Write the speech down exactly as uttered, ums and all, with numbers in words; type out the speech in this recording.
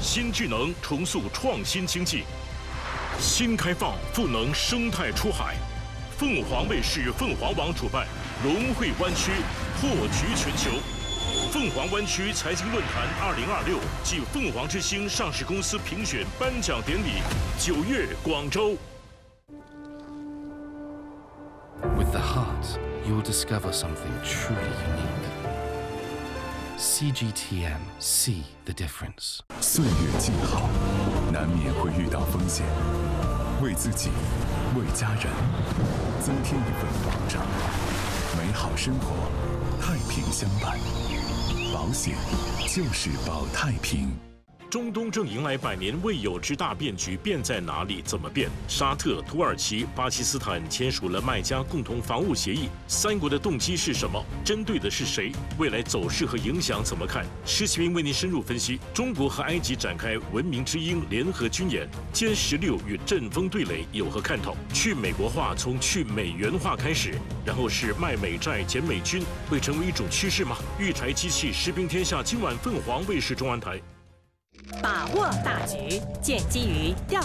新智能重塑创新经济，新开放赋能生态出海。凤凰卫视凤凰网主办融汇湾区破局全球。凤凰湾区财经论坛二零二六暨凤凰之星上市公司评选颁奖典礼，九月广州。 With the heart, you'll discover something truly unique. C G T M, see the difference. 岁月静好，难免会遇到风险，为自己，为家人，增添一份保障。美好生活，太平相伴。保险就是保太平。 中东正迎来百年未有之大变局，变在哪里？怎么变？沙特、土耳其、巴基斯坦签署了麦加共同防务协议，三国的动机是什么？针对的是谁？未来走势和影响怎么看？施启明为您深入分析。中国和埃及展开文明之鹰联合军演，歼十六与阵风对垒有何看头？去美国化从去美元化开始，然后是卖美债减美军，会成为一种趋势吗？御柴机器士兵天下，今晚凤凰卫视中文台。 把握大局，建基于调